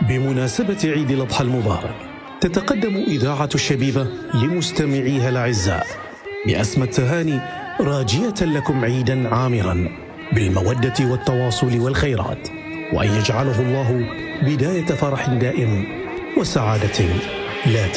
بمناسبة عيد الأضحى المبارك، تتقدم إذاعة الشبيبة لمستمعيها الأعزاء بأسمى التهاني، راجية لكم عيدا عامرا بالمودة والتواصل والخيرات، وأن يجعله الله بداية فرح دائم وسعادة لا